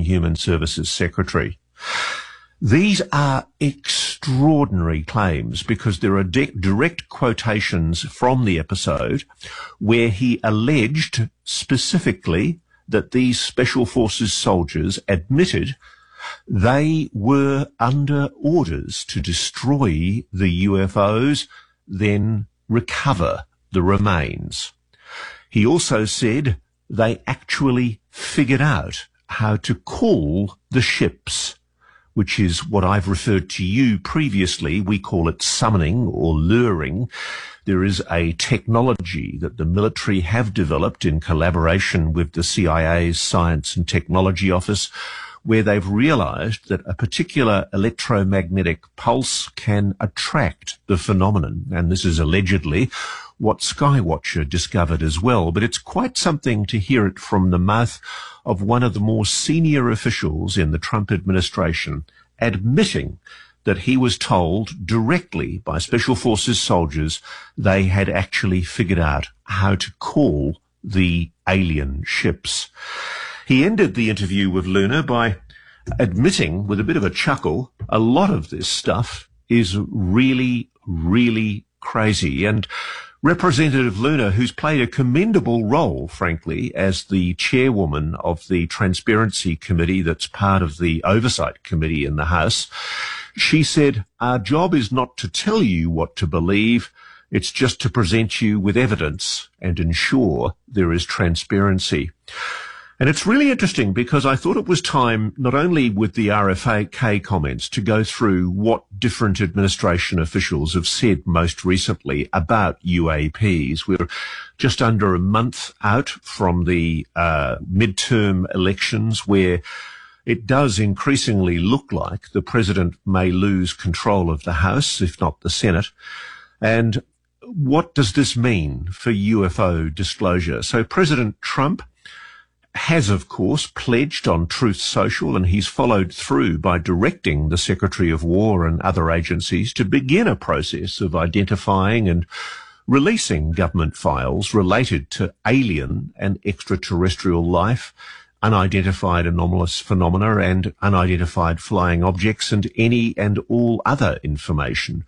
Human Services Secretary. These are extraordinary claims because there are direct quotations from the episode where he alleged specifically that these Special Forces soldiers admitted they were under orders to destroy the UFOs, then recover the remains. He also said they actually figured out how to call the ships, which is what I've referred to you previously. We call it summoning or luring. There is a technology that the military have developed in collaboration with the CIA's Science and Technology Office, where they've realized that a particular electromagnetic pulse can attract the phenomenon. And this is allegedly what Skywatcher discovered as well. But it's quite something to hear it from the mouth of one of the more senior officials in the Trump administration, admitting that he was told directly by Special Forces soldiers they had actually figured out how to call the alien ships. He ended the interview with Luna by admitting, with a bit of a chuckle, a lot of this stuff is really, really crazy. And Representative Luna, who's played a commendable role, frankly, as the chairwoman of the Transparency Committee that's part of the Oversight Committee in the House, she said, "Our job is not to tell you what to believe, it's just to present you with evidence and ensure there is transparency." And it's really interesting because I thought it was time, not only with the RFK comments, to go through what different administration officials have said most recently about UAPs. We're just under a month out from the midterm elections, where it does increasingly look like the president may lose control of the House, if not the Senate. And what does this mean for UFO disclosure? So President Trump has, of course, pledged on Truth Social, and he's followed through by directing the Secretary of War and other agencies to begin a process of identifying and releasing government files related to alien and extraterrestrial life, unidentified anomalous phenomena and unidentified flying objects, and any and all other information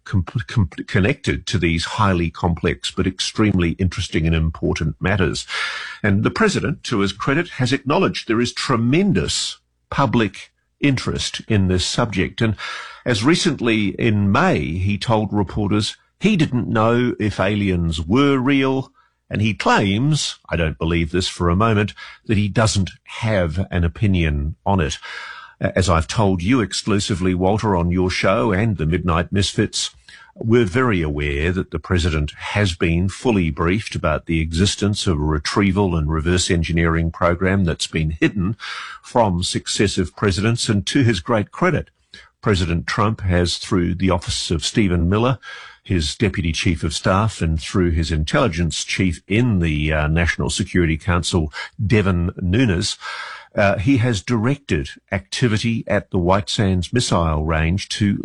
connected to these highly complex but extremely interesting and important matters. And the president, to his credit, has acknowledged there is tremendous public interest in this subject. And as recently in May, he told reporters he didn't know if aliens were real, and he claims, I don't believe this for a moment, that he doesn't have an opinion on it. As I've told you exclusively, Walter, on your show and the Midnight Misfits, we're very aware that the president has been fully briefed about the existence of a retrieval and reverse engineering program that's been hidden from successive presidents. And to his great credit, President Trump has, through the office of Stephen Miller, his deputy chief of staff, and through his intelligence chief in the National Security Council, Devin Nunes, he has directed activity at the White Sands missile range to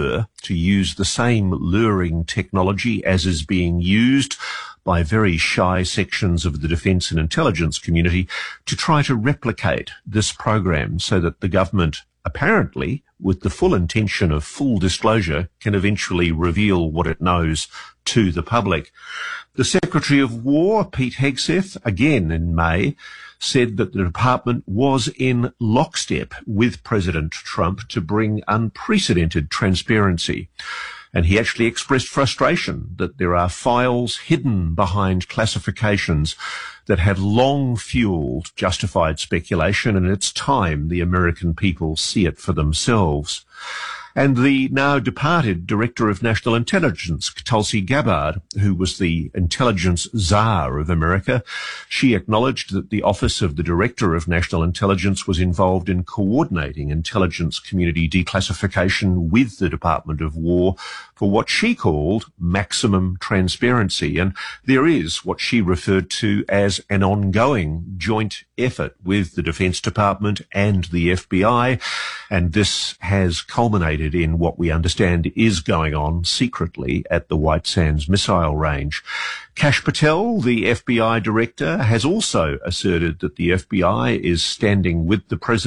use the same luring technology as is being used by very shy sections of the defence and intelligence community to try to replicate this program so that the government, apparently with the full intention of full disclosure, can eventually reveal what it knows to the public. The Secretary of War, Pete Hegseth, again in May, said that the department was in lockstep with President Trump to bring unprecedented transparency. And he actually expressed frustration that there are files hidden behind classifications that have long fueled justified speculation, and it's time the American people see it for themselves. And the now departed Director of National Intelligence, Tulsi Gabbard, who was the intelligence czar of America, she acknowledged that the Office of the Director of National Intelligence was involved in coordinating intelligence community declassification with the Department of War for what she called maximum transparency. And there is what she referred to as an ongoing joint effort with the Defense Department and the FBI, and this has culminated in what we understand is going on secretly at the White Sands missile range. Kash Patel, the FBI director, has also asserted that the FBI is standing with the president